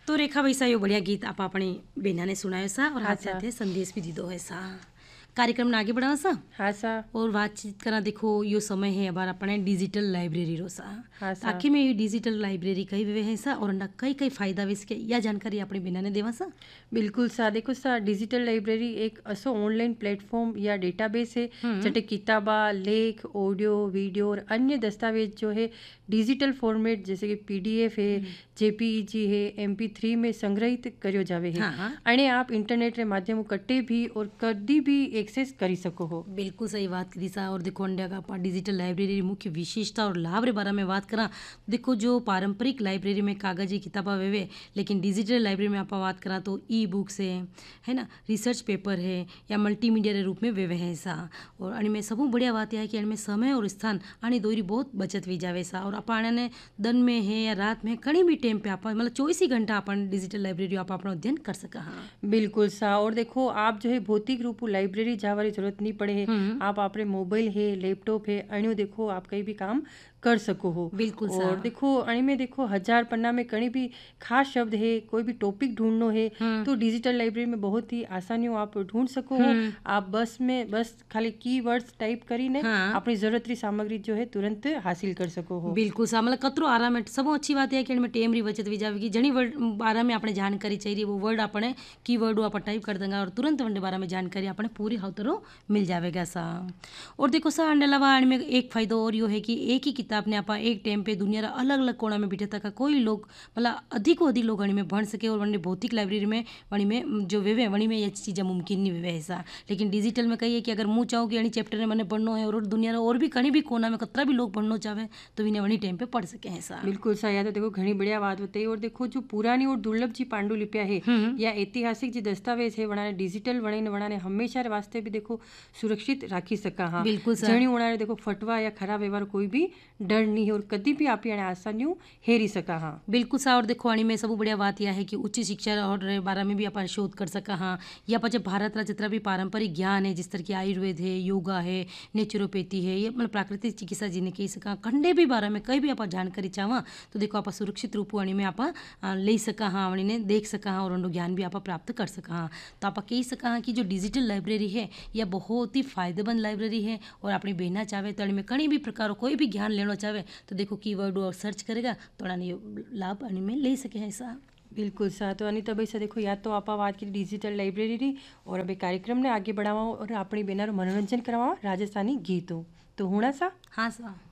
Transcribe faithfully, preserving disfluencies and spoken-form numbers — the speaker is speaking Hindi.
तो रेखा भाई सा यो बढ़िया गीत आप अपनी बेना ने सुनायो सा और हाँ हाथ सा। साथे संदेश भी दीदो है सा। कार्यक्रम ने आगे बढ़ावा सा हाँ सा। और बातचीत करना देखो यो समय है अब अपने डिजिटल लाइब्रेरी रो सा। हाँ सा। आखिर में ये डिजिटल लाइब्रेरी कई वे है सा और अंडा कई कई फायदा वे इसके या जानकारी अपनी बेना ने देवा सा। बिल्कुल सा। देखो सा, डिजिटल लाइब्रेरी एक असो ऑनलाइन प्लेटफॉर्म या डेटाबेस है जटे किताबा, लेख, ऑडियो, वीडियो और अन्य दस्तावेज जो है डिजिटल फॉर्मेट जैसे कि पीडीएफ है, जेपीईजी है, एमपी थ्री में संग्रहित करियो जावे है। हाँ। अने आप इंटरनेट रे माध्यम कटे भी और कदी भी एक्सेस करी सको हो। बिल्कुल सही बात करी सा। और देखो अंडे का अपा डिजिटल लाइब्रेरी की मुख्य विशेषता और लाभ रे बारे में बात करा। देखो जो पारंपरिक लाइब्रेरी में कागजी किताबा वेवे, लेकिन डिजिटल लाइब्रेरी में आप बात करा तो ई बुक्स है है ना, रिसर्च पेपर है या मल्टीमीडिया के रूप में वेवे है सा। और अणमें सबू बढ़िया बात यह है कि अणमें समय और स्थान आनी दोरी बहुत बचत हुई जावे सा। और आप ने दिन में है या रात में कहीं भी टाइम पे आप मतलब चौबीस ही घंटा अपन डिजिटल लाइब्रेरी आप अपना अध्ययन कर सका। हाँ बिल्कुल सा। और देखो आप जो है भौतिक रूप लाइब्रेरी जावारी जरूरत नहीं पड़े है। आप अपने मोबाइल है, लैपटॉप है, अणियो देखो आप कहीं भी काम कर सको हो। बिल्कुल सा। और देखो अणी में देखो हजार पन्ना में कहीं भी खास शब्द है, कोई भी टॉपिक ढूंढनो है तो डिजिटल लाइब्रेरी में बहुत ही आसानी आप ढूंढ सको हो। आप बस में बस खाली कीवर्ड्स टाइप करीने हाँ। अपनी जरूरत री सामग्री जो है तुरंत हासिल कर सको हो। बिल्कुल सा। मतलब कतरो आराम है सब अच्छी बात है कि इनमें टेम री बचत भी जाएगी। जनी वर्ड बारे में आपने जानकारी चाहिए वो वर्ड अपने कीवर्ड आप टाइप कर देंगे और तुरंत वनडे बारे में जानकारी अपने पूरी हवतरो मिल जाएगा सा। और देखो सा अंडे अलावा में एक फायदा और यो है कि एक ही किताब ने आप एक टाइम पे दुनिया रा अलग अलग कोना में बैठे तक कोई लोग मतलब अधिक अधिक लोग वणी में भण सके। और वनी भौतिक लाइब्रेरी में वणी में जो वेवे वणी में ये चीज़ें मुमकिन नहीं वेवे ऐसा। लेकिन डिजिटल में कहिए कि अगर मुँह चाहूँ कि अणी चैप्टर में मैंने पढ़ना है और दुनिया रा और भी कहीं भी कोना में कतरा भी लोग पढ़ना चाहे तो इन्हें वही टाइम पे पढ़ सके हैं ऐसा। बिल्कुल सा। या तो देखो घनी बढ़िया बात बताई। और देखो जो पुरानी और दुर्लभ जी पांडुलिपिया है या ऐतिहासिक जी दस्तावेज है वनाने डिजिटल वनाने वनाने हमेशा वास्ते भी देखो सुरक्षित राखी सका। हाँ बिल्कुल सर। जणी वनाने देखो फटवा या खराब व्यवहार कोई भी डर नहीं है और कभी भी आप यानी आसानियों हेरी सका। हाँ बिल्कुल सा। और देखो अणी में सब बढ़िया बात यह है कि उच्च शिक्षा और बारे में भी आप शोध कर सका। हाँ या पचे भारत रा जितना भी पारंपरिक ज्ञान है जिस तरह की आयुर्वेद है, योगा है, नेचुरोपैथी है, ये मतलब प्राकृतिक चिकित्सा जिन्हें कही सका खंडे भी बारे में कहीं भी आप जानकारी चाहवा तो देखो आप सुरक्षित रूप अणी में आप ले सका। हाँ अणी ने देख सका। हाँ और उनको ज्ञान भी आप प्राप्त कर सका। हाँ तो आप कही सका हाँ कि जो डिजिटल लाइब्रेरी है यह बहुत ही फायदेमंद लाइब्रेरी है। और अपनी बहना चाहे तो अणी में कहीं भी प्रकार कोई भी ज्ञान लेना चाहे तो देखो कीवर्ड और सर्च करेगा तो अणी लाभ अणी में ले सके ऐसा। बिल्कुल सा। तो अनिता भाई सा देखो या तो आप बात की डिजिटल लाइब्रेरी और अभी कार्यक्रम ने आगे बढ़ावा और अपनी बेना मनोरंजन करवा राजस्थानी गीतों तो होना सा। हाँ सा।